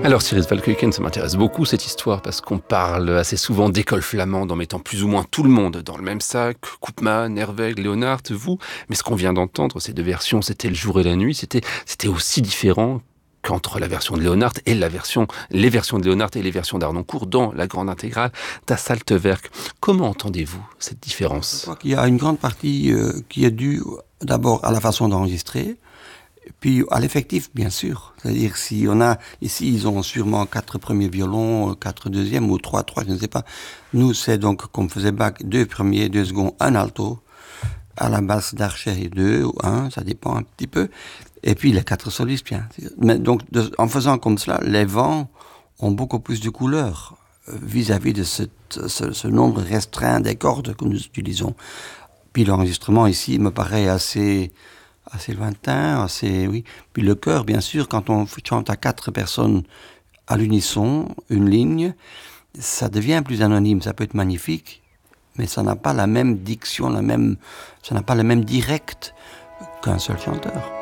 Alors Cyrus Valkuyken, ça m'intéresse beaucoup cette histoire parce qu'on parle assez souvent d'école flamande en mettant plus ou moins tout le monde dans le même sac, Koopman, Herwegh, Léonard, vous. Mais ce qu'on vient d'entendre, ces deux versions, c'était le jour et la nuit, c'était aussi différent qu'entre la version de Léonard et les versions de Léonard et les versions d'Harnoncourt dans la grande intégrale d'As Alte Werk. Comment entendez-vous cette différence ? Je crois qu'il y a une grande partie qui est due d'abord à la façon d'enregistrer, puis à l'effectif, bien sûr. C'est-à-dire, si on a, ici, ils ont sûrement 4 premiers violons, 4 deuxièmes, ou 3, je ne sais pas. Nous, c'est donc, comme faisait Bach, 2 premiers, 2 seconds, 1 alto, à la basse d'Archer 2 ou 1, ça dépend un petit peu. Et puis, les 4 solistes, bien sûr. Mais donc, en faisant comme cela, les vents ont beaucoup plus de couleurs vis-à-vis de ce nombre restreint des cordes que nous utilisons. Puis l'enregistrement ici me paraît assez lointain, oui. Puis le chœur, bien sûr, quand on chante à 4 personnes à l'unisson, une ligne, ça devient plus anonyme, ça peut être magnifique, mais ça n'a pas la même diction, ça n'a pas le même direct qu'un seul chanteur.